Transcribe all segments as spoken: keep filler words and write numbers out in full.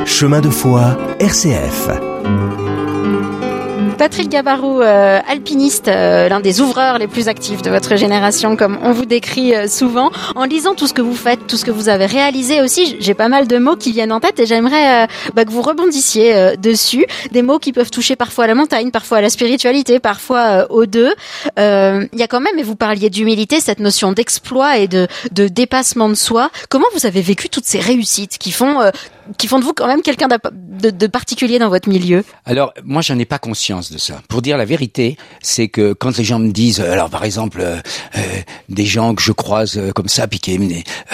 Chemin de foi, R C F. Patrick Gabarou, euh, alpiniste, euh, l'un des ouvreurs les plus actifs de votre génération, comme on vous décrit euh, souvent. En lisant tout ce que vous faites, tout ce que vous avez réalisé aussi, j'ai pas mal de mots qui viennent en tête et j'aimerais euh, bah, que vous rebondissiez euh, dessus. Des mots qui peuvent toucher parfois à la montagne, parfois à la spiritualité, parfois euh, aux deux. Il euh, y a quand même, et vous parliez d'humilité, cette notion d'exploit et de, de dépassement de soi. Comment vous avez vécu toutes ces réussites qui font... Euh, qui font de vous quand même quelqu'un de, de particulier dans votre milieu? Alors, moi, j'en ai pas conscience de ça. Pour dire la vérité, c'est que quand les gens me disent, alors par exemple, euh, euh, des gens que je croise euh, comme ça, puis qui euh,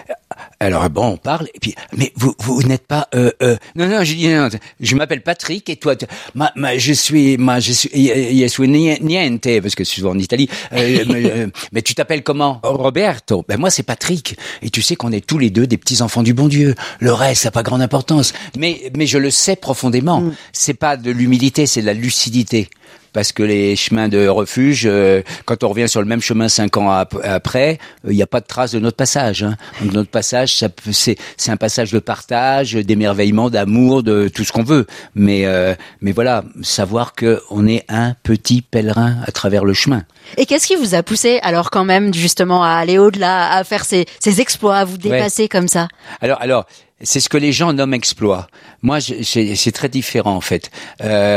alors bon, on parle, et puis, mais vous, vous n'êtes pas, euh, euh, non, non, je dis, non, je m'appelle Patrick, et toi, ma, ma, je suis, ma, je suis, je suis niente, parce que je suis en Italie, euh, mais, euh, mais tu t'appelles comment? Roberto. Ben moi, c'est Patrick. Et tu sais qu'on est tous les deux des petits enfants du bon Dieu. Le reste, ça n'a pas grande importance. Mais, mais je le sais profondément. Mm. C'est pas de l'humilité, c'est de la lucidité. Parce que les chemins de refuge, euh, quand on revient sur le même chemin cinq ans ap- après, il euh, n'y a pas de trace de notre passage. Hein. Donc notre passage, ça, c'est, c'est un passage de partage, d'émerveillement, d'amour, de tout ce qu'on veut. Mais, euh, mais voilà, savoir que on est un petit pèlerin à travers le chemin. Et qu'est-ce qui vous a poussé alors quand même justement à aller au-delà, à faire ces, ces exploits, à vous dépasser ouais. comme ça? Alors, alors. C'est ce que les gens nomment exploit. Moi, j'ai, c'est très différent en fait. Euh,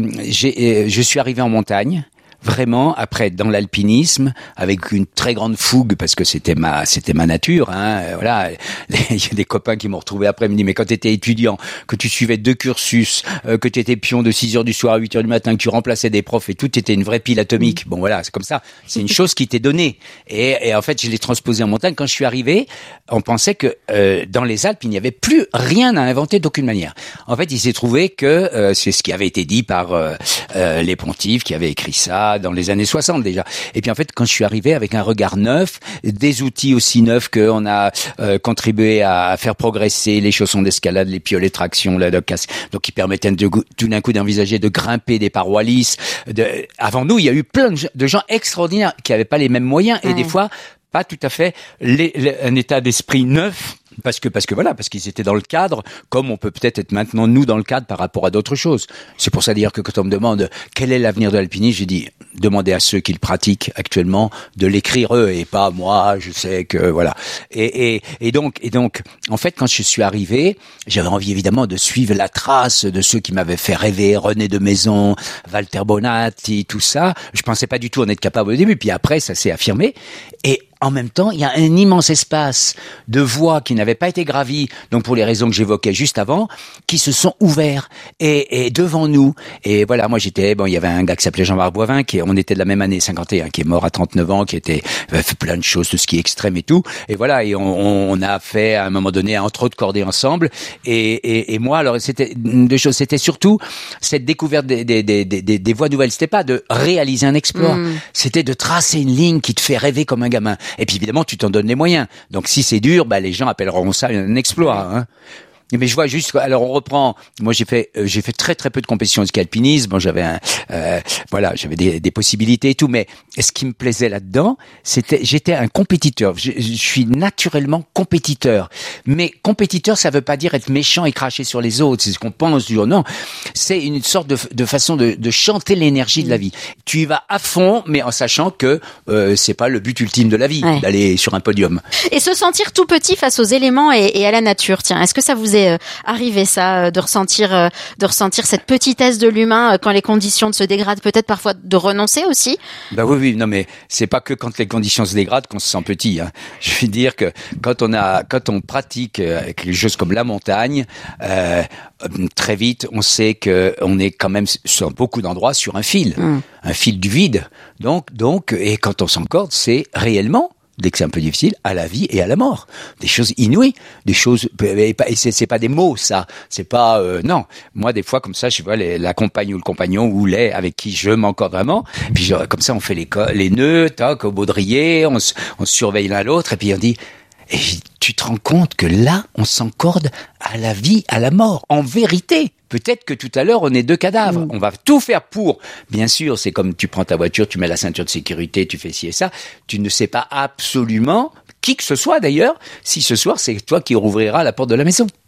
j'ai, je suis arrivé en montagne. Vraiment, après, dans l'alpinisme, avec une très grande fougue, parce que c'était ma, c'était ma nature, hein, voilà. Il y a des copains qui m'ont retrouvé après, me disent, mais quand t'étais étudiant, que tu suivais deux cursus, euh, que t'étais pion de six heures du soir à huit heures du matin, que tu remplaçais des profs et tout, t'étais une vraie pile atomique. Bon, voilà, c'est comme ça. C'est une chose qui t'est donnée. Et, et en fait, je l'ai transposé en montagne. Quand je suis arrivé, on pensait que, euh, dans les Alpes, il n'y avait plus rien à inventer d'aucune manière. En fait, il s'est trouvé que, euh, c'est ce qui avait été dit par, euh, euh, les pontifes qui avaient écrit ça, dans les années soixante déjà. Et puis en fait, quand je suis arrivé avec un regard neuf, des outils aussi neufs qu'on a euh, contribué à faire progresser, les chaussons d'escalade, les piolets de traction, la docas, donc qui permettaient de, tout d'un coup d'envisager de grimper des parois lisses. De... Avant nous, il y a eu plein de gens extraordinaires qui n'avaient pas les mêmes moyens et ouais. des fois pas tout à fait les, les, un état d'esprit neuf. Parce que, parce que voilà, parce qu'ils étaient dans le cadre, comme on peut peut-être être maintenant nous dans le cadre par rapport à d'autres choses. C'est pour ça dire que quand on me demande quel est l'avenir de l'alpinisme, j'ai dit, demandez à ceux qui le pratiquent actuellement de l'écrire eux et pas moi, je sais que, voilà. Et, et, et donc, et donc, en fait, quand je suis arrivé, j'avais envie évidemment de suivre la trace de ceux qui m'avaient fait rêver, René de Maison, Walter Bonatti, tout ça. Je pensais pas du tout en être capable au début, puis après, ça s'est affirmé. Et en même temps, il y a un immense espace de voies qui n'avaient pas été gravies, donc pour les raisons que j'évoquais juste avant, qui se sont ouverts et, et devant nous. Et voilà, moi j'étais, bon, il y avait un gars qui s'appelait Jean-Marc Boivin, qui on était de la même année, cinquante et un, qui est mort à trente-neuf ans, qui était avait fait plein de choses de ski extrême et tout. Et voilà, et on, on a fait à un moment donné entre autres cordées ensemble. Et, et, et moi, alors c'était deux choses, c'était surtout cette découverte des, des, des, des, des voies nouvelles. C'était pas de réaliser un exploit, mmh. c'était de tracer une ligne qui te fait rêver comme un gamin. Et puis évidemment, tu t'en donnes les moyens. Donc si c'est dur, bah les gens appelleront ça un exploit. Hein. Mais je vois juste, alors on reprend. Moi, j'ai fait, euh, j'ai fait très très peu de compétitions de ski alpinisme. Bon, j'avais un, euh, voilà, j'avais des, des possibilités et tout. Mais ce qui me plaisait là-dedans, c'était, j'étais un compétiteur. Je, je suis naturellement compétiteur. Mais compétiteur, ça veut pas dire être méchant et cracher sur les autres. C'est ce qu'on pense du non. C'est une sorte de, de façon de, de chanter l'énergie de la vie. Tu y vas à fond, mais en sachant que euh, c'est pas le but ultime de la vie, ouais. d'aller sur un podium. Et se sentir tout petit face aux éléments et, et à la nature. Tiens, est-ce que ça vous est arrivé ça, de ressentir, de ressentir cette petitesse de l'humain quand les conditions se dégradent, peut-être parfois de renoncer aussi? Bah oui, oui, non mais c'est pas que quand les conditions se dégradent qu'on se sent petit. Hein. Je veux dire que quand on a, quand on pratique quelque chose comme la montagne, euh, très vite on sait que on est quand même sur beaucoup d'endroits sur un fil, mmh. un fil du vide. Donc, donc, et quand on s'encorde, c'est réellement. Dès que c'est un peu difficile, à la vie et à la mort. Des choses inouïes, des choses, et c'est, c'est pas des mots, ça. C'est pas, euh, non. Moi, des fois, comme ça, je vois les, la compagne ou le compagnon ou les avec qui je m'encorde vraiment. Puis, genre, comme ça, on fait les, les nœuds, toc, au baudrier, on, on se surveille l'un l'autre, et puis on dit, et tu te rends compte que là, on s'encorde à la vie, à la mort. En vérité. Peut-être que tout à l'heure, on est deux cadavres. Mmh. On va tout faire pour. Bien sûr, c'est comme tu prends ta voiture, tu mets la ceinture de sécurité, tu fais ci et ça. Tu ne sais pas absolument, qui que ce soit d'ailleurs, si ce soir, c'est toi qui rouvriras la porte de la maison.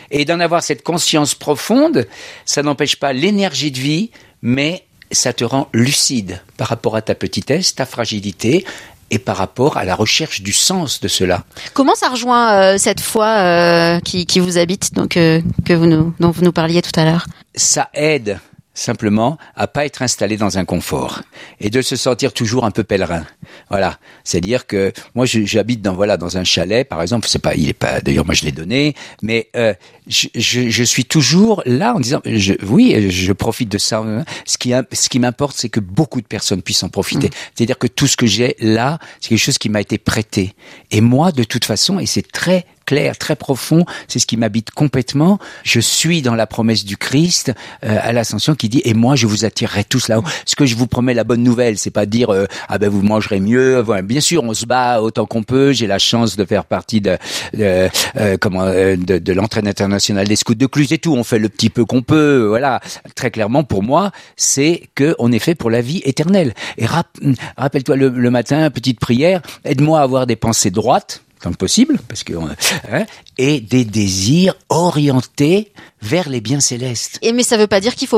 Et d'en avoir cette conscience profonde, ça n'empêche pas l'énergie de vie, mais ça te rend lucide par rapport à ta petitesse, ta fragilité, et par rapport à la recherche du sens de cela. Comment ça rejoint euh, cette foi euh, qui, qui vous habite, donc euh, que vous nous, dont vous nous parliez tout à l'heure? Ça aide simplement à pas être installé dans un confort et de se sentir toujours un peu pèlerin. Voilà, c'est-à-dire que moi je, j'habite dans voilà dans un chalet par exemple, c'est pas il est pas d'ailleurs moi je l'ai donné, mais euh, je, je, je suis toujours là en disant je, oui je profite de ça. Ce qui ce qui m'importe c'est que beaucoup de personnes puissent en profiter. Mmh. C'est-à-dire que tout ce que j'ai là c'est quelque chose qui m'a été prêté et moi de toute façon et c'est très clair, très profond, c'est ce qui m'habite complètement. Je suis dans la promesse du Christ euh, à l'Ascension qui dit « Et moi, je vous attirerai tous là-haut ». Ce que je vous promets, la bonne nouvelle, c'est pas dire euh, « Ah ben, vous mangerez mieux ». Voilà. Bien sûr, on se bat autant qu'on peut. J'ai la chance de faire partie de de, euh, comment, euh, de, de l'entraîne internationale des scouts de Cluse et tout. On fait le petit peu qu'on peut. Voilà. Très clairement, pour moi, c'est que on est fait pour la vie éternelle. Et rap- rappelle-toi le, le matin, petite prière, aide-moi à avoir des pensées droites, tant que possible, parce que hein, et des désirs orientés vers les biens célestes. Et mais ça veut pas dire qu'il faut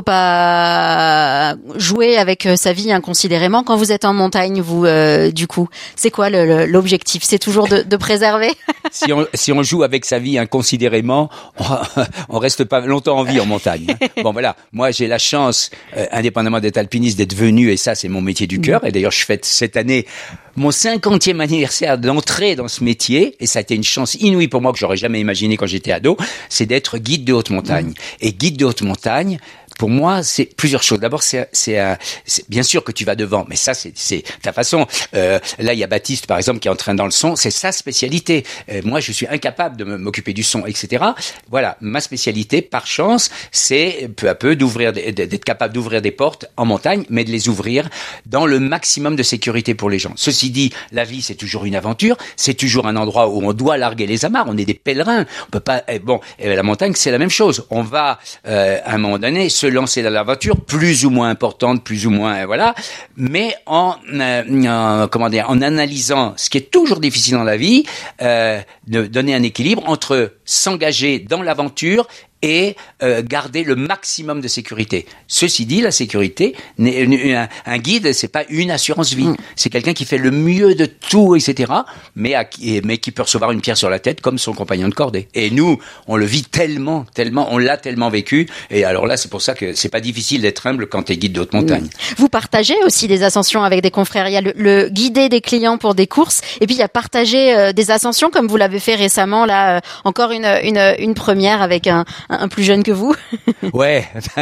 pas jouer avec sa vie inconsidérément quand vous êtes en montagne, vous euh, du coup. C'est quoi le, le, l'objectif? C'est toujours de, de préserver. Si on si on joue avec sa vie inconsidérément, on, on reste pas longtemps en vie en montagne. Hein. Bon voilà, moi j'ai la chance, euh, indépendamment d'être alpiniste, d'être venu et ça c'est mon métier du cœur. Et d'ailleurs je fête cette année mon cinquantième anniversaire d'entrée dans ce métier, et ça a été une chance inouïe pour moi que j'aurais jamais imaginé quand j'étais ado, c'est d'être guide de haute montagne. Mmh. Et guide de haute montagne, pour moi, c'est plusieurs choses. D'abord, c'est, c'est, euh, c'est bien sûr que tu vas devant, mais ça, c'est, c'est ta façon. Euh, là, il y a Baptiste, par exemple, qui est en train dans le son. C'est sa spécialité. Euh, moi, je suis incapable de m'occuper du son, et cetera. Voilà, ma spécialité, par chance, c'est peu à peu d'ouvrir, d'être capable d'ouvrir des portes en montagne, mais de les ouvrir dans le maximum de sécurité pour les gens. Ceci dit, la vie, c'est toujours une aventure. C'est toujours un endroit où on doit larguer les amarres. On est des pèlerins. On peut pas. Eh, bon, et la montagne, c'est la même chose. On va euh, à un moment donné se lancer dans l'aventure, plus ou moins importante, plus ou moins voilà, mais en, euh, en comment dire, en analysant ce qui est toujours difficile dans la vie, euh, de donner un équilibre entre s'engager dans l'aventure et euh, garder le maximum de sécurité. Ceci dit, la sécurité, un, un guide, c'est pas une assurance vie. Mmh. C'est quelqu'un qui fait le mieux de tout, et cetera. Mais, à, mais qui peut recevoir une pierre sur la tête comme son compagnon de cordée. Et nous, on le vit tellement, tellement, on l'a tellement vécu. Et alors là, c'est pour ça que c'est pas difficile d'être humble quand t'es guide de haute montagne. Mmh. Vous partagez aussi des ascensions avec des confrères. Il y a le, le guider des clients pour des courses, et puis il y a partager euh, des ascensions comme vous l'avez fait récemment. Là, euh, encore une, une, une première avec un un plus jeune que vous. Ouais,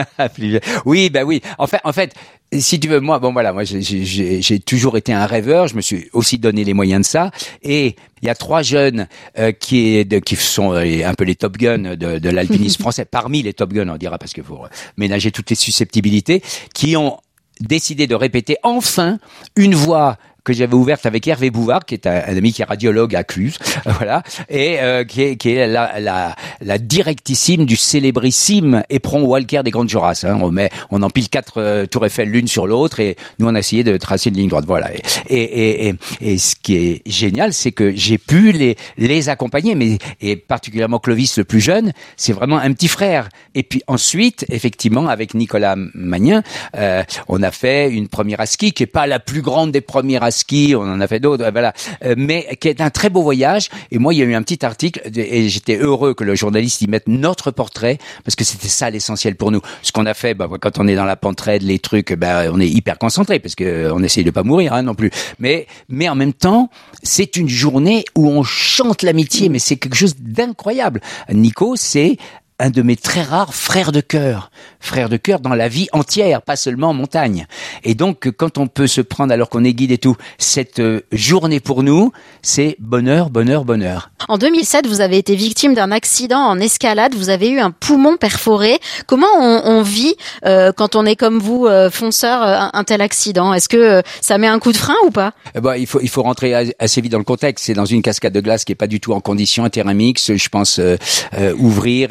oui, bah oui. En fait, en fait, si tu veux, moi, bon voilà, moi, j'ai, j'ai, j'ai toujours été un rêveur. Je me suis aussi donné les moyens de ça. Et il y a trois jeunes euh, qui, de, qui sont euh, un peu les Top Gun de, de l'alpinisme français, parmi les Top Gun, on dira, parce qu'il faut ménager toutes les susceptibilités, qui ont décidé de répéter enfin une voix que j'avais ouverte avec Hervé Bouvard, qui est un, un ami qui est radiologue à Cluse, voilà, et euh, qui est, qui est la, la, la directissime du célébrissime éperon Walker des Grandes Jorasses. Hein. On met, on empile quatre euh, tours Eiffel l'une sur l'autre, et nous on a essayé de tracer une ligne droite. Voilà. Et, et, et, et ce qui est génial, c'est que j'ai pu les les accompagner, mais et particulièrement Clovis le plus jeune, c'est vraiment un petit frère. Et puis ensuite, effectivement, avec Nicolas Magnin, euh, on a fait une première à ski qui est pas la plus grande des premières à ski, on en a fait d'autres, voilà, euh, mais qui est un très beau voyage. Et moi, il y a eu un petit article et j'étais heureux que le journaliste y mette notre portrait parce que c'était ça l'essentiel pour nous. Ce qu'on a fait, bah, quand on est dans la pente raide, les trucs, bah, on est hyper concentré parce que on essaye de pas mourir hein, non plus. Mais, mais en même temps, c'est une journée où on chante l'amitié, mais c'est quelque chose d'incroyable. Nico, c'est un de mes très rares frères de cœur, frères de cœur dans la vie entière, pas seulement en montagne. Et donc, quand on peut se prendre, alors qu'on est guide et tout, cette journée pour nous, c'est bonheur, bonheur, bonheur. En deux mille sept, vous avez été victime d'un accident en escalade, vous avez eu un poumon perforé. Comment on, on vit euh, quand on est comme vous, euh, fonceur, euh, un tel accident? Est-ce que euh, ça met un coup de frein ou pas? eh ben, il faut il faut rentrer assez vite dans le contexte. C'est dans une cascade de glace qui est pas du tout en condition thermique. Je pense euh, euh, ouvrir et après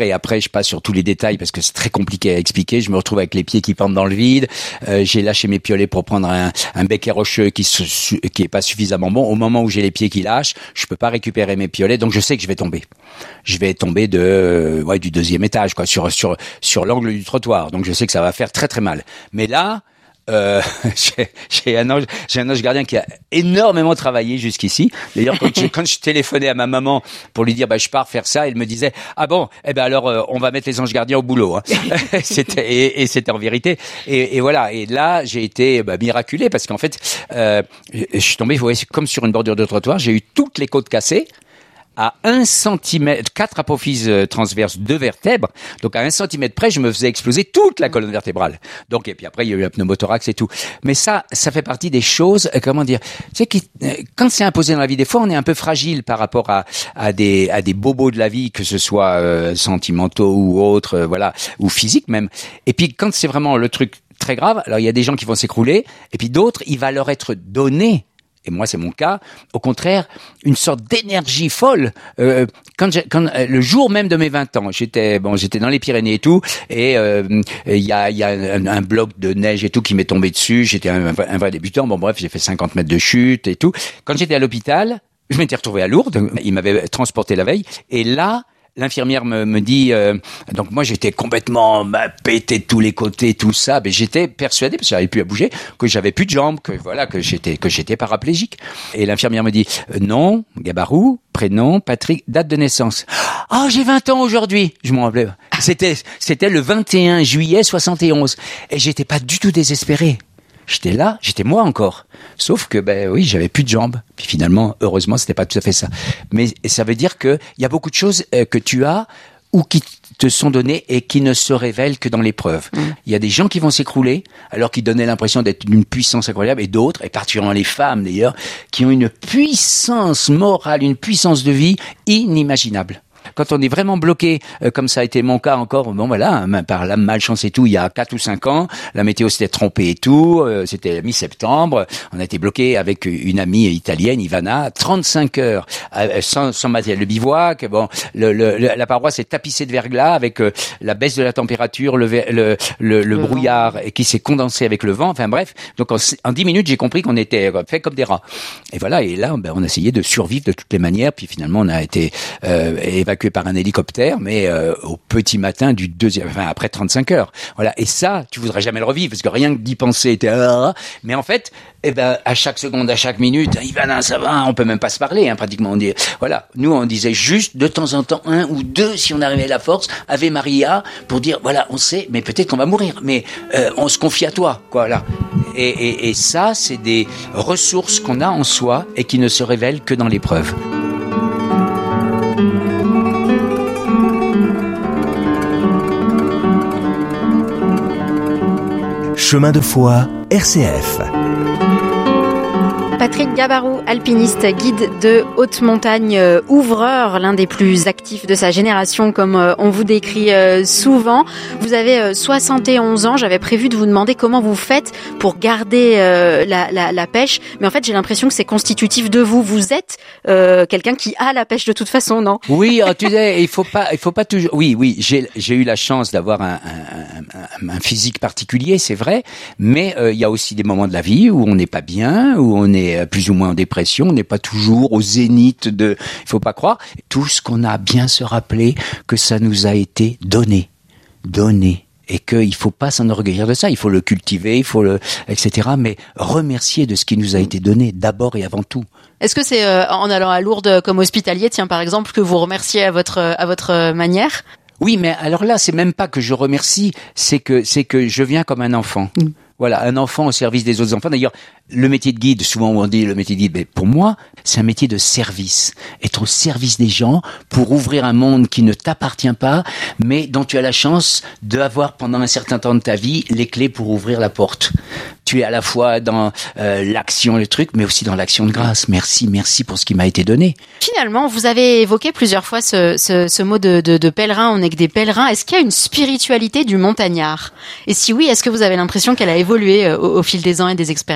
je passe sur tous les détails parce que c'est très compliqué à expliquer. Je me retrouve avec les pieds qui pendent dans le vide. Euh, j'ai lâché mes piolets pour prendre un, un becquet rocheux qui se, qui est pas suffisamment bon. Au moment où j'ai les pieds qui lâchent, je peux pas récupérer mes piolets, donc je sais que je vais tomber. Je vais tomber de euh, ouais du deuxième étage, quoi, sur sur sur l'angle du trottoir. Donc je sais que ça va faire très très mal. Mais là, Euh, j'ai, j'ai un ange, j'ai un ange gardien qui a énormément travaillé jusqu'ici. D'ailleurs, quand je, quand je téléphonais à ma maman pour lui dire, bah, je pars faire ça, elle me disait, ah bon, eh ben alors, euh, on va mettre les anges gardiens au boulot. Hein. c'était et, et c'était en vérité. Et, et voilà. Et là, j'ai été bah, miraculé parce qu'en fait, euh, je suis tombé, vous voyez, comme sur une bordure de trottoir. J'ai eu toutes les côtes cassées. À un centimètre, quatre apophyses transverses, deux vertèbres. Donc, à un centimètre près, je me faisais exploser toute la colonne vertébrale. Donc, et puis après, il y a eu un pneumothorax et tout. Mais ça, ça fait partie des choses, euh, comment dire, tu sais, qui, euh, quand c'est imposé dans la vie, des fois, on est un peu fragile par rapport à, à des, à des bobos de la vie, que ce soit euh, sentimentaux ou autres, euh, voilà, ou physiques même. Et puis, quand c'est vraiment le truc très grave, alors il y a des gens qui vont s'écrouler, et puis d'autres, il va leur être donné. Et moi, c'est mon cas. Au contraire, une sorte d'énergie folle. Euh, quand, j'ai, quand euh, le jour même de mes vingt ans, j'étais bon, j'étais dans les Pyrénées et tout, et il euh, y a, y a un, un bloc de neige et tout qui m'est tombé dessus. J'étais un, un vrai débutant. Bon, bref, j'ai fait cinquante mètres de chute et tout. Quand j'étais à l'hôpital, je m'étais retrouvé à Lourdes. Il m'avait transporté la veille, et là. L'infirmière me, me dit, euh, donc moi j'étais complètement bah, pété de tous les côtés, tout ça, mais j'étais persuadé parce que j'avais plus à bouger, que j'avais plus de jambes, que voilà, que j'étais que j'étais paraplégique. Et l'infirmière me dit, euh, nom, Gabarou, prénom, Patrick, date de naissance. Ah, oh, j'ai vingt ans aujourd'hui. Je m'en rappelais. C'était c'était le vingt et un juillet soixante et onze, et j'étais pas du tout désespéré. J'étais là, j'étais moi encore. Sauf que, ben oui, j'avais plus de jambes. Puis finalement, heureusement, c'était pas tout à fait ça. Mais ça veut dire que il y a beaucoup de choses euh, que tu as ou qui te sont données et qui ne se révèlent que dans l'épreuve. Mmh. Il y a des gens qui vont s'écrouler alors qu'ils donnaient l'impression d'être d'une puissance incroyable, et d'autres, et particulièrement les femmes d'ailleurs, qui ont une puissance morale, une puissance de vie inimaginable. Quand on est vraiment bloqué, euh, comme ça a été mon cas encore, bon voilà, hein, par la malchance et tout, il y a quatre ou cinq ans, la météo s'était trompée et tout, euh, c'était mi-septembre, on a été bloqué avec une amie italienne, Ivana, trente-cinq heures, euh, sans, sans matériel de bivouac, bon, le, le, la paroisse est tapissée de verglas avec euh, la baisse de la température, le, le, le, le, le brouillard et qui s'est condensé avec le vent, enfin bref, donc en, en dix minutes, j'ai compris qu'on était fait comme des rats. Et voilà, et là, ben, on a essayé de survivre de toutes les manières, puis finalement, on a été euh, évacué par un hélicoptère, mais euh, au petit matin du deuxième, enfin après trente-cinq heures. Voilà. Et ça, tu voudrais jamais le revivre parce que rien que d'y penser était. Ah, mais en fait, eh ben à chaque seconde, à chaque minute, Ivana, ça va, on peut même pas se parler, hein, pratiquement. On dit, voilà. Nous, on disait juste de temps en temps un ou deux, si on arrivait à la force, Ave Maria, pour dire, voilà, on sait, mais peut-être qu'on va mourir, mais euh, on se confie à toi, quoi. Là. Et, et, et ça, c'est des ressources qu'on a en soi et qui ne se révèlent que dans l'épreuve. Chemin de foi, R C F. Patrick Gabarou, alpiniste, guide de haute montagne, euh, ouvreur, l'un des plus actifs de sa génération, comme euh, on vous décrit euh, souvent. Vous avez euh, soixante et onze ans. J'avais prévu de vous demander comment vous faites pour garder euh, la, la, la pêche, mais en fait, j'ai l'impression que c'est constitutif de vous. Vous êtes euh, quelqu'un qui a la pêche de toute façon, non ? Oui, oh, tu sais, il faut pas, il faut pas toujours. Oui, oui, j'ai, j'ai eu la chance d'avoir un, un, un, un physique particulier, c'est vrai, mais euh, il y a aussi des moments de la vie où on n'est pas bien, où on est plus ou moins en dépression, on n'est pas toujours au zénith de, il faut pas croire, tout ce qu'on a à bien se rappeler que ça nous a été donné, donné, et qu'il faut pas s'enorgueillir de ça, il faut le cultiver, il faut le, et cetera, mais remercier de ce qui nous a été donné d'abord et avant tout. Est-ce que c'est euh, en allant à Lourdes comme hospitalier, tiens par exemple, que vous remerciez à votre à votre manière ? Oui, mais alors là, c'est même pas que je remercie, c'est que c'est que je viens comme un enfant. Mmh. Voilà, un enfant au service des autres enfants. D'ailleurs, le métier de guide, souvent on dit le métier de guide, mais pour moi, c'est un métier de service. Être au service des gens pour ouvrir un monde qui ne t'appartient pas, mais dont tu as la chance d'avoir pendant un certain temps de ta vie les clés pour ouvrir la porte. Tu es à la fois dans euh, l'action, le truc, mais aussi dans l'action de grâce. Merci, merci pour ce qui m'a été donné. Finalement, vous avez évoqué plusieurs fois ce, ce, ce mot de, de, de pèlerin. On n'est que des pèlerins. Est-ce qu'il y a une spiritualité du montagnard ? Et si oui, est-ce que vous avez l'impression qu'elle a évolué au, au fil des ans et des expériences, cette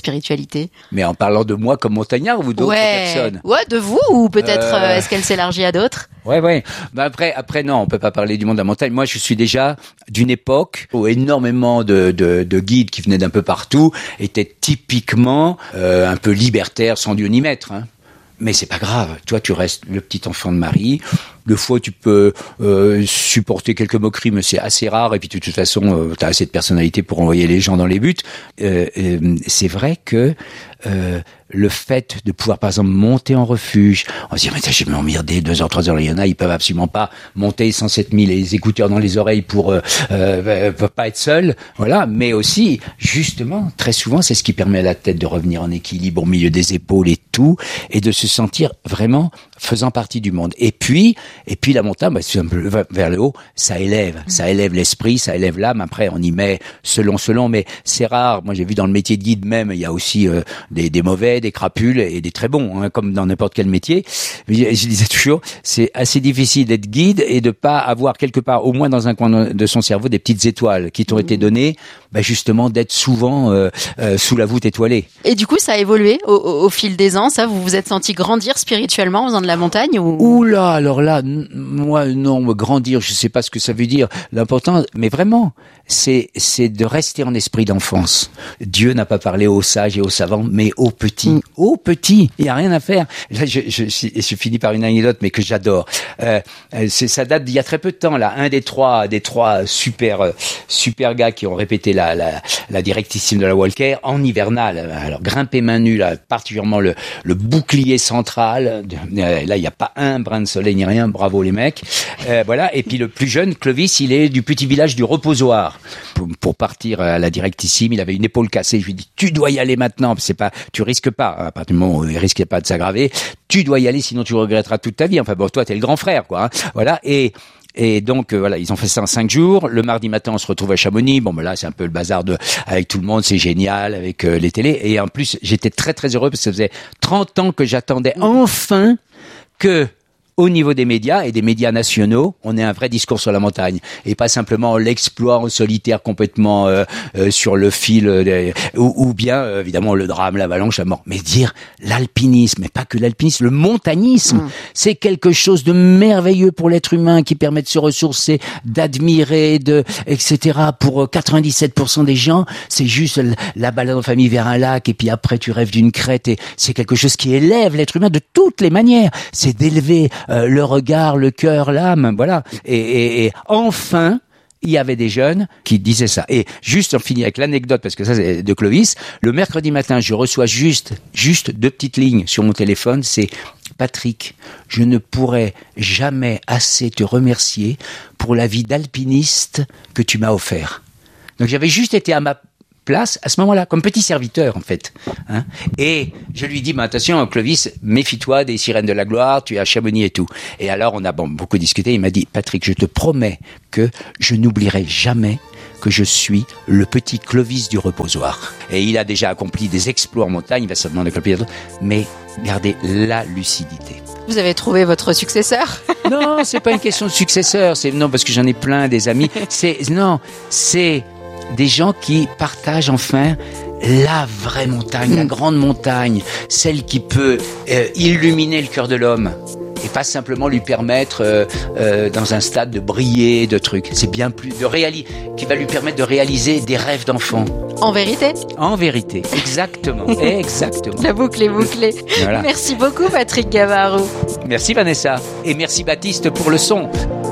spiritualité? Mais en parlant de moi comme montagnard ou d'autres ouais. personnes? Ouais, de vous, ou peut-être Euh... euh, est-ce qu'elle s'élargit à d'autres? Ouais, ouais. Ben après, après non, on peut pas parler du monde de la montagne. Moi, je suis déjà d'une époque où énormément de, de, de guides qui venaient d'un peu partout étaient typiquement euh, un peu libertaires, sans Dieu ni maître. Hein. Mais c'est pas grave. Toi, tu restes le petit enfant de Marie. Des fois, tu peux euh, supporter quelques moqueries, mais c'est assez rare. Et puis, de toute façon, euh, tu as assez de personnalité pour envoyer les gens dans les buts. Euh, euh, c'est vrai que euh, le fait de pouvoir, par exemple, monter en refuge, on se dit, mais je vais m'emmerder deux heures, trois heures. Il y en a, ils peuvent absolument pas monter cent sept mille les écouteurs dans les oreilles pour euh, euh, peuvent pas être seuls. Voilà. Mais aussi, justement, très souvent, c'est ce qui permet à la tête de revenir en équilibre au milieu des épaules et tout, et de se sentir vraiment faisant partie du monde. Et puis, et puis la montagne, bah, c'est un peu vers le haut, ça élève, ça élève l'esprit, ça élève l'âme. Après, on y met selon, selon, mais c'est rare. Moi, j'ai vu dans le métier de guide même, il y a aussi euh, des, des mauvais, des crapules et des très bons, hein, comme dans n'importe quel métier. Je, je disais toujours, c'est assez difficile d'être guide et de pas avoir quelque part, au moins dans un coin de son cerveau, des petites étoiles qui t'ont mmh. été données, bah, justement d'être souvent euh, euh, sous la voûte étoilée. Et du coup, ça a évolué au, au, au fil des ans. Ça, vous vous êtes senti grandir spirituellement en faisant de la montagne ou... Ouh là, alors là, n- moi non, grandir, je sais pas ce que ça veut dire. L'important, mais vraiment, c'est c'est de rester en esprit d'enfance. Dieu n'a pas parlé aux sages et aux savants, mais aux petits, mm. aux petits. Il y a rien à faire. Là, je, je, je, je finis par une anecdote, mais que j'adore. Euh, c'est ça date d'il y a très peu de temps. Là, un des trois, des trois super super gars qui ont répété la la, la directissime de la Walker en hivernal. Alors grimper main nue, là, particulièrement le le bouclier central. Là, il y a pas un brin de soleil ni rien, bravo les mecs. Euh, voilà. Et puis le plus jeune, Clovis, il est du petit village du Reposoir. Pour, pour partir à la directissime, il avait une épaule cassée. Je lui dis, tu dois y aller maintenant. C'est pas, tu risques pas. À partir du moment où il risquait pas de s'aggraver, tu dois y aller, sinon tu regretteras toute ta vie. Enfin bon, toi, t'es le grand frère, quoi. Hein. Voilà. Et Et donc euh, voilà, ils ont fait ça en cinq jours. Le mardi matin, on se retrouve à Chamonix. Bon, ben là, c'est un peu le bazar de avec tout le monde, c'est génial avec euh, les télés. Et en plus, j'étais très très heureux parce que ça faisait trente ans que j'attendais enfin que, au niveau des médias et des médias nationaux, on ait un vrai discours sur la montagne et pas simplement l'exploit en solitaire complètement euh, euh, sur le fil euh, ou, ou bien euh, évidemment le drame, l'avalanche, la mort. Mais dire l'alpinisme, et pas que l'alpinisme, le montanisme, mmh. c'est quelque chose de merveilleux pour l'être humain qui permet de se ressourcer, d'admirer, de et cetera. Pour quatre-vingt-dix-sept pour cent des gens, c'est juste la balade en famille vers un lac et puis après tu rêves d'une crête et c'est quelque chose qui élève l'être humain de toutes les manières. C'est d'élever Euh, le regard, le cœur, l'âme, voilà. Et, et, et enfin, il y avait des jeunes qui disaient ça. Et juste, on finit avec l'anecdote, parce que ça, c'est de Clovis. Le mercredi matin, je reçois juste, juste deux petites lignes sur mon téléphone. C'est Patrick, je ne pourrai jamais assez te remercier pour la vie d'alpiniste que tu m'as offert. Donc, j'avais juste été à ma place à ce moment-là, comme petit serviteur en fait. Hein. Et je lui dis, bah, attention Clovis, méfie-toi des sirènes de la gloire, tu es à Chamonix et tout. Et alors on a bon, beaucoup discuté, il m'a dit, Patrick, je te promets que je n'oublierai jamais que je suis le petit Clovis du Reposoir. Et il a déjà accompli des exploits en montagne, il va certainement accomplir d'autres, mais gardez la lucidité. Vous avez trouvé votre successeur? Non, c'est pas une question de successeur, c'est non parce que j'en ai plein des amis, c'est non, c'est des gens qui partagent enfin la vraie montagne, la grande montagne, celle qui peut euh, illuminer le cœur de l'homme et pas simplement lui permettre euh, euh, dans un stade de briller, de trucs. C'est bien plus de réaliser, qui va lui permettre de réaliser des rêves d'enfant. En vérité? En vérité, exactement, exactement. La boucle est bouclée. Voilà. Merci beaucoup Patrick Gabarou. Merci Vanessa et merci Baptiste pour le son.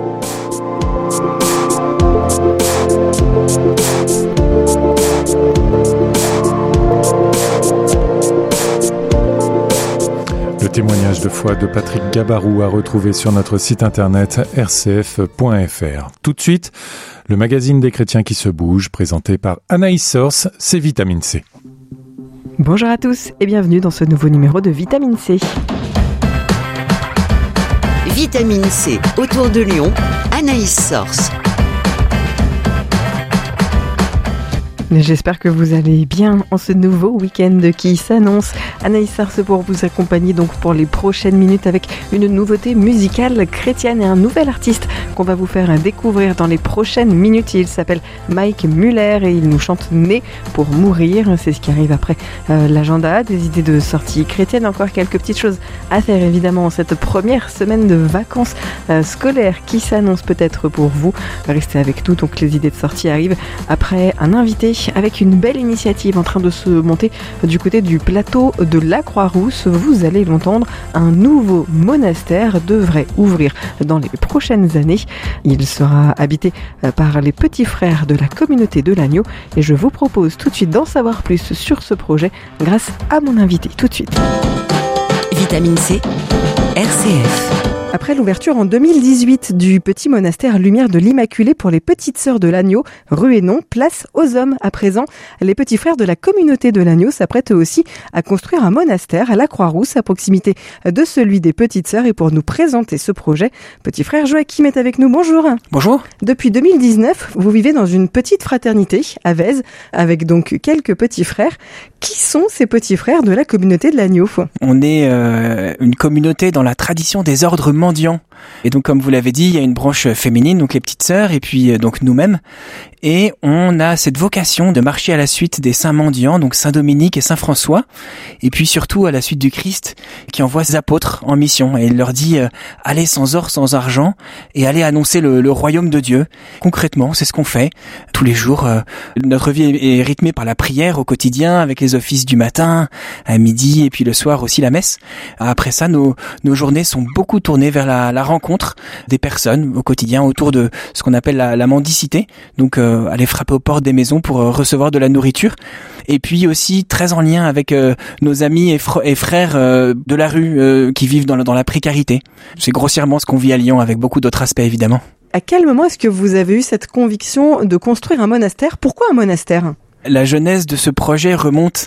Le témoignage de foi de Patrick Gabarou à retrouver sur notre site internet r c f point f r. Tout de suite, le magazine des chrétiens qui se bougent, présenté par Anaïs Source, c'est Vitamine C. Bonjour à tous et bienvenue dans ce nouveau numéro de Vitamine C. Vitamine C, autour de Lyon, Anaïs Source. J'espère que vous allez bien en ce nouveau week-end qui s'annonce. Anaïs Sars pour vous accompagner donc pour les prochaines minutes avec une nouveauté musicale chrétienne et un nouvel artiste qu'on va vous faire découvrir dans les prochaines minutes. Il s'appelle Mike Muller et il nous chante Né pour mourir. C'est ce qui arrive après euh, l'agenda, des idées de sortie chrétienne, encore quelques petites choses à faire évidemment en cette première semaine de vacances euh, scolaires qui s'annonce peut-être pour vous. Restez avec nous, donc les idées de sortie arrivent après un invité avec une belle initiative en train de se monter du côté du plateau de la Croix-Rousse. Vous allez l'entendre, un nouveau monastère devrait ouvrir dans les prochaines années. Il sera habité par les petits frères de la communauté de l'Agneau et je vous propose tout de suite d'en savoir plus sur ce projet grâce à mon invité. Tout de suite. Vitamine C, R C F. Après l'ouverture en deux mille dix-huit du petit monastère Lumière de l'Immaculée pour les petites sœurs de l'Agneau, rue et nom, place aux hommes. À présent, les petits frères de la communauté de l'Agneau s'apprêtent aussi à construire un monastère à la Croix-Rousse à proximité de celui des petites sœurs. Et pour nous présenter ce projet, petit frère Joachim est avec nous. Bonjour. Bonjour. Depuis deux mille dix-neuf, vous vivez dans une petite fraternité à Vèze avec donc quelques petits frères. Qui sont ces petits frères de la communauté de l'Agneau ? On est euh, une communauté dans la tradition des ordres mendiants. Et donc, comme vous l'avez dit, il y a une branche féminine, donc les petites sœurs, et puis donc nous-mêmes. Et on a cette vocation de marcher à la suite des saints mendiants, donc Saint Dominique et Saint François, et puis surtout à la suite du Christ, qui envoie ses apôtres en mission. Et il leur dit euh, « Allez sans or, sans argent, et allez annoncer le, le royaume de Dieu ». Concrètement, c'est ce qu'on fait tous les jours. Euh, notre vie est, est rythmée par la prière au quotidien, avec les offices du matin, à midi, et puis le soir aussi la messe. Après ça, nos, nos journées sont beaucoup tournées vers la, la rencontre des personnes au quotidien autour de ce qu'on appelle la, la mendicité, donc euh, aller frapper aux portes des maisons pour euh, recevoir de la nourriture, et puis aussi très en lien avec euh, nos amis et, fr- et frères euh, de la rue euh, qui vivent dans la, dans la précarité. C'est grossièrement ce qu'on vit à Lyon, avec beaucoup d'autres aspects évidemment. À quel moment est-ce que vous avez eu cette conviction de construire un monastère ? Pourquoi un monastère ? La genèse de ce projet remonte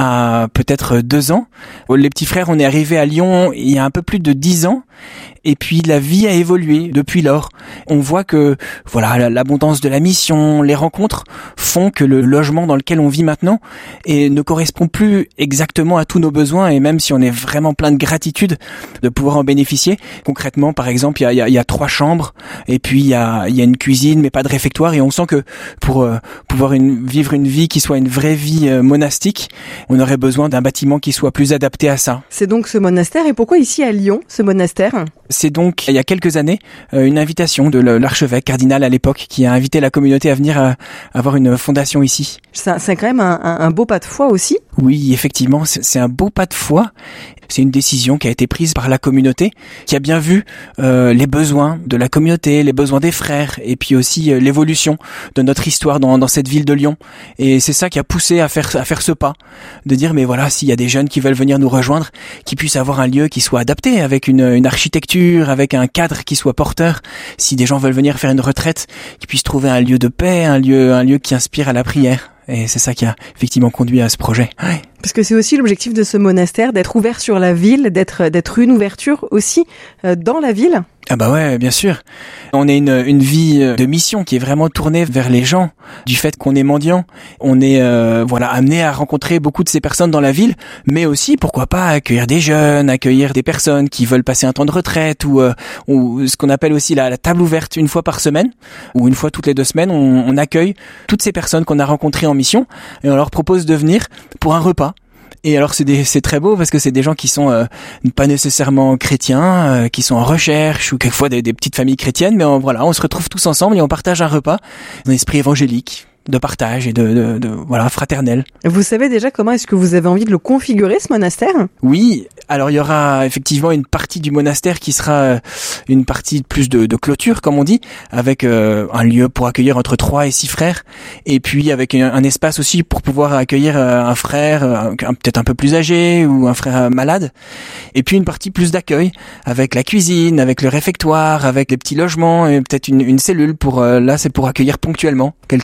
à peut-être deux ans. Les petits frères, on est arrivé à Lyon il y a un peu plus de dix ans. Et puis la vie a évolué depuis lors. On voit que voilà, l'abondance de la mission, les rencontres font que le logement dans lequel on vit maintenant et ne correspond plus exactement à tous nos besoins. Et même si on est vraiment plein de gratitude de pouvoir en bénéficier, concrètement, par exemple, il y a, il y a, il y a trois chambres et puis il y a, il y a une cuisine, mais pas de réfectoire. Et on sent que pour euh, pouvoir une, vivre une vie qui soit une vraie vie euh, monastique, on aurait besoin d'un bâtiment qui soit plus adapté à ça. C'est donc ce monastère. Et pourquoi ici à Lyon, ce monastère ? C'est donc, il y a quelques années, une invitation de l'archevêque cardinal à l'époque qui a invité la communauté à venir à, à avoir une fondation ici. C'est, c'est quand même un, un, un beau pas de foi aussi. Oui, effectivement, c'est, c'est un beau pas de foi. C'est une décision qui a été prise par la communauté, qui a bien vu euh, les besoins de la communauté, les besoins des frères, et puis aussi euh, l'évolution de notre histoire dans, dans cette ville de Lyon. Et c'est ça qui a poussé à faire, à faire ce pas, de dire mais voilà, s'il y a des jeunes qui veulent venir nous rejoindre, qu'ils puissent avoir un lieu qui soit adapté, avec une, une architecture, avec un cadre qui soit porteur. Si des gens veulent venir faire une retraite, qu'ils puissent trouver un lieu de paix, un lieu, un lieu qui inspire à la prière. Et c'est ça qui a effectivement conduit à ce projet. Ouais. Parce que c'est aussi l'objectif de ce monastère, d'être ouvert sur la ville, d'être d'être une ouverture aussi euh, dans la ville. Ah bah ouais, bien sûr. On est une, une vie de mission qui est vraiment tournée vers les gens. Du fait qu'on est mendiant, on est euh, voilà amené à rencontrer beaucoup de ces personnes dans la ville, mais aussi pourquoi pas accueillir des jeunes, accueillir des personnes qui veulent passer un temps de retraite ou, euh, ou ce qu'on appelle aussi la, la table ouverte une fois par semaine ou une fois toutes les deux semaines. On, on accueille toutes ces personnes qu'on a rencontrées en mission et on leur propose de venir pour un repas. Et alors c'est des, c'est très beau parce que c'est des gens qui sont euh, pas nécessairement chrétiens, euh, qui sont en recherche ou quelquefois des, des petites familles chrétiennes, mais on, voilà, on se retrouve tous ensemble et on partage un repas, un esprit évangélique, de partage et de, de, de voilà fraternel. Vous savez déjà comment est-ce que vous avez envie de le configurer ce monastère ? Oui, alors il y aura effectivement une partie du monastère qui sera une partie plus de, de clôture comme on dit, avec euh, un lieu pour accueillir entre trois et six frères, et puis avec un, un espace aussi pour pouvoir accueillir un frère un, peut-être un peu plus âgé ou un frère malade, et puis une partie plus d'accueil avec la cuisine, avec le réfectoire, avec les petits logements et peut-être une, une cellule pour euh, là c'est pour accueillir ponctuellement quelqu'un dans la précarité.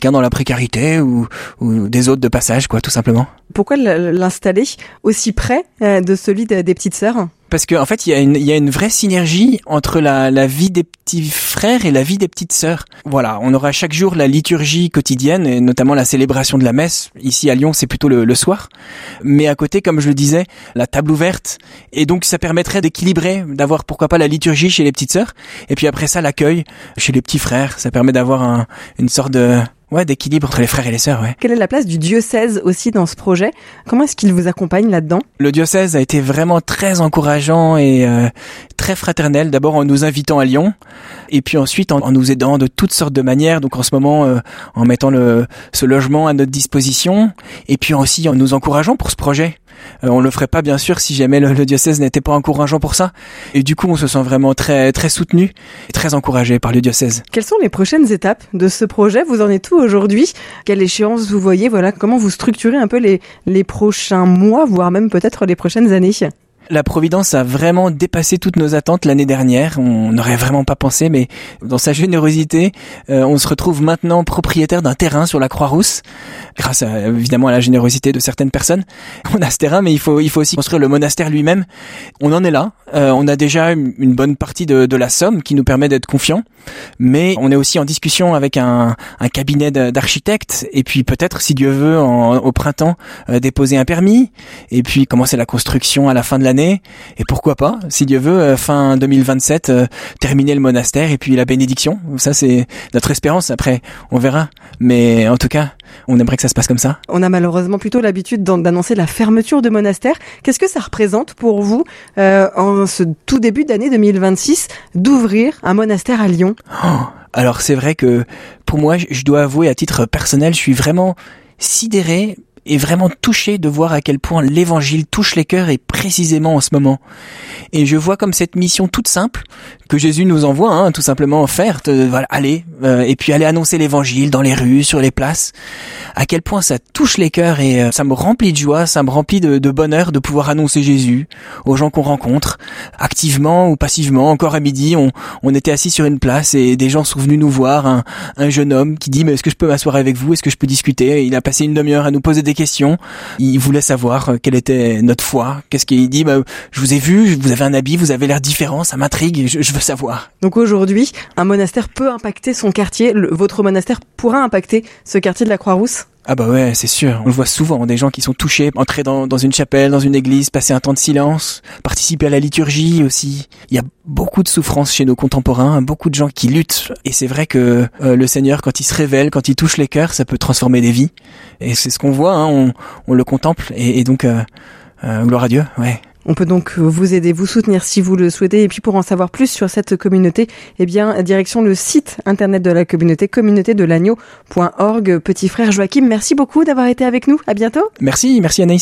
précarité ou, ou des hôtes de passage, quoi, tout simplement. Pourquoi l'installer aussi près de celui des petites sœurs ? Parce qu'en en fait, il y a une, il y a une vraie synergie entre la, la vie des petits frères et la vie des petites sœurs. Voilà, on aura chaque jour la liturgie quotidienne, et notamment la célébration de la messe. Ici à Lyon, c'est plutôt le, le soir. Mais à côté, comme je le disais, la table ouverte. Et donc, ça permettrait d'équilibrer, d'avoir pourquoi pas la liturgie chez les petites sœurs. Et puis après ça, l'accueil chez les petits frères. Ça permet d'avoir un, une sorte de... Ouais, d'équilibre entre les frères et les sœurs, ouais. Quelle est la place du diocèse aussi dans ce projet ? Comment est-ce qu'il vous accompagne là-dedans ? Le diocèse a été vraiment très encourageant et euh, très fraternel. D'abord en nous invitant à Lyon, et puis ensuite en, en nous aidant de toutes sortes de manières. Donc en ce moment, euh, en mettant le, ce logement à notre disposition, et puis aussi en nous encourageant pour ce projet. Euh, on le ferait pas bien sûr si jamais le, le diocèse n'était pas encourageant pour ça. Et du coup, on se sent vraiment très très soutenu et très encouragé par le diocèse. Quelles sont les prochaines étapes de ce projet ? Vous en êtes où aujourd'hui ? Quelle échéance vous voyez ? Voilà, comment vous structurez un peu les les prochains mois, voire même peut-être les prochaines années ? La Providence a vraiment dépassé toutes nos attentes l'année dernière. On n'aurait vraiment pas pensé, mais dans sa générosité, euh, on se retrouve maintenant propriétaire d'un terrain sur la Croix-Rousse, grâce à, évidemment à la générosité de certaines personnes. On a ce terrain, mais il faut, il faut aussi construire le monastère lui-même. On en est là. Euh, on a déjà une bonne partie de, de la somme qui nous permet d'être confiants, mais on est aussi en discussion avec un, un cabinet d'architectes, et puis peut-être, si Dieu veut, en, au printemps, euh, déposer un permis, et puis commencer la construction à la fin de l'année. Et pourquoi pas, si Dieu veut, fin deux mille vingt-sept, euh, terminer le monastère et puis la bénédiction. Ça, c'est notre espérance. Après, on verra. Mais en tout cas, on aimerait que ça se passe comme ça. On a malheureusement plutôt l'habitude d'annoncer la fermeture de monastère. Qu'est-ce que ça représente pour vous, euh, en ce tout début d'année deux mille vingt-six, d'ouvrir un monastère à Lyon ? Oh, alors c'est vrai que pour moi, je dois avouer à titre personnel, je suis vraiment sidéré et vraiment touché de voir à quel point l'évangile touche les cœurs, et précisément en ce moment. Et je vois comme cette mission toute simple que Jésus nous envoie, hein, tout simplement faire, euh, voilà, aller euh, et puis aller annoncer l'évangile dans les rues, sur les places. À quel point ça touche les cœurs, et euh, ça me remplit de joie, ça me remplit de, de bonheur de pouvoir annoncer Jésus aux gens qu'on rencontre, activement ou passivement. Encore à midi, on, on était assis sur une place et des gens sont venus nous voir. Un, un jeune homme qui dit mais est-ce que je peux m'asseoir avec vous, est-ce que je peux discuter ? Il a passé une demi-heure à nous poser des questions. Il voulait savoir quelle était notre foi. Qu'est-ce qu'il dit ? Bah, je vous ai vu, vous avez un habit, vous avez l'air différent, ça m'intrigue, je, je veux savoir. Donc aujourd'hui, un monastère peut impacter son quartier. Le, votre monastère pourra impacter ce quartier de la Croix-Rousse ? Ah bah ouais, c'est sûr. On le voit souvent, des gens qui sont touchés, entrer dans, dans une chapelle, dans une église, passer un temps de silence, participer à la liturgie aussi. Il y a beaucoup de souffrance chez nos contemporains, beaucoup de gens qui luttent. Et c'est vrai que euh, le Seigneur, quand il se révèle, quand il touche les cœurs, ça peut transformer des vies. Et c'est ce qu'on voit, hein, on, on le contemple. Et, et donc, euh, euh, gloire à Dieu, ouais. On peut donc vous aider, vous soutenir si vous le souhaitez. Et puis pour en savoir plus sur cette communauté, eh bien, direction le site internet de la communauté, communauté de l'agneau point org. Petit frère Joachim, merci beaucoup d'avoir été avec nous. À bientôt. Merci, merci Anaïs.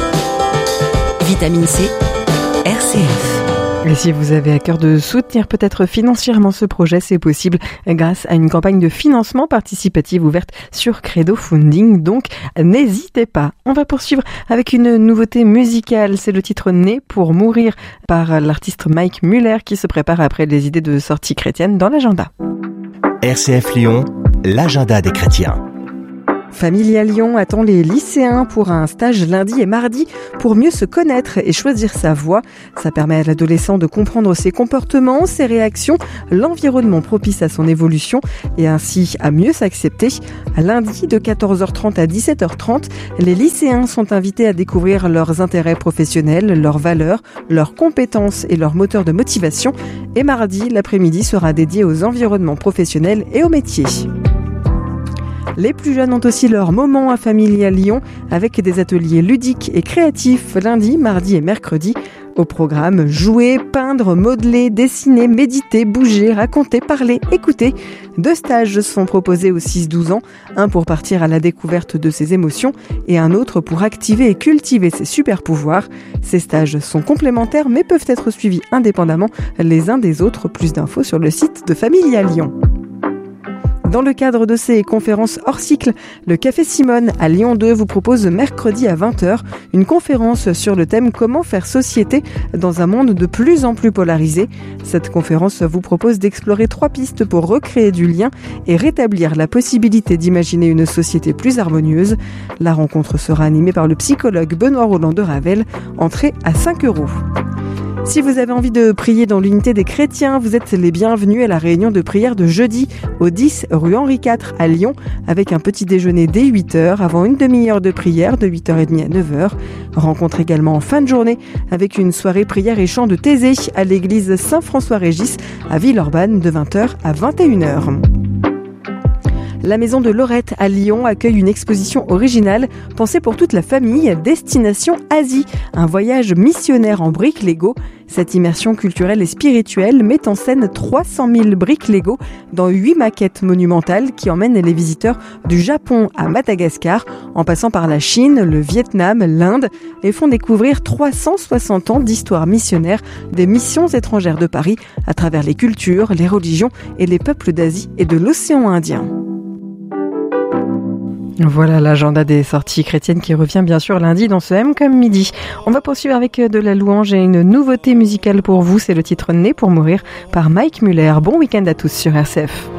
Vitamine C, R C F. Et si vous avez à cœur de soutenir peut-être financièrement ce projet, c'est possible grâce à une campagne de financement participatif ouverte sur Credo Funding. Donc, n'hésitez pas. On va poursuivre avec une nouveauté musicale. C'est le titre Né pour mourir par l'artiste Mike Muller qui se prépare après les idées de sortie chrétienne dans l'agenda. R C F Lyon, l'agenda des chrétiens. Familia Lyon attend les lycéens pour un stage lundi et mardi pour mieux se connaître et choisir sa voie. Ça permet à l'adolescent de comprendre ses comportements, ses réactions, l'environnement propice à son évolution et ainsi à mieux s'accepter. Lundi de quatorze heures trente à dix-sept heures trente, les lycéens sont invités à découvrir leurs intérêts professionnels, leurs valeurs, leurs compétences et leurs moteurs de motivation. Et mardi, l'après-midi sera dédié aux environnements professionnels et aux métiers. Les plus jeunes ont aussi leur moment à Familia Lyon avec des ateliers ludiques et créatifs lundi, mardi et mercredi. Au programme, jouer, peindre, modeler, dessiner, méditer, bouger, raconter, parler, écouter. Deux stages sont proposés aux six douze ans, un pour partir à la découverte de ses émotions et un autre pour activer et cultiver ses super pouvoirs. Ces stages sont complémentaires mais peuvent être suivis indépendamment les uns des autres. Plus d'infos sur le site de Familia Lyon. Dans le cadre de ces conférences hors cycle, le Café Simone à Lyon deux vous propose mercredi à vingt heures une conférence sur le thème « Comment faire société dans un monde de plus en plus polarisé ». Cette conférence vous propose d'explorer trois pistes pour recréer du lien et rétablir la possibilité d'imaginer une société plus harmonieuse. La rencontre sera animée par le psychologue Benoît Roland de Ravel, entrée à cinq euros. Si vous avez envie de prier dans l'unité des chrétiens, vous êtes les bienvenus à la réunion de prière de jeudi au dix rue Henri quatre à Lyon avec un petit déjeuner dès huit heures avant une demi-heure de prière de huit heures trente à neuf heures. Rencontre également en fin de journée avec une soirée prière et chant de Thésée à l'église Saint-François-Régis à Villeurbanne de vingt heures à vingt et une heures. La maison de Lorette à Lyon accueille une exposition originale pensée pour toute la famille, Destination Asie, un voyage missionnaire en briques Lego. Cette immersion culturelle et spirituelle met en scène trois cent mille briques Lego dans huit maquettes monumentales qui emmènent les visiteurs du Japon à Madagascar, en passant par la Chine, le Vietnam, l'Inde, et font découvrir trois cent soixante ans d'histoire missionnaire des missions étrangères de Paris à travers les cultures, les religions et les peuples d'Asie et de l'océan Indien. Voilà l'agenda des sorties chrétiennes qui revient bien sûr lundi dans ce M comme midi. On va poursuivre avec de la louange et une nouveauté musicale pour vous, c'est le titre Né pour mourir par Mike Muller. Bon week-end à tous sur R C F.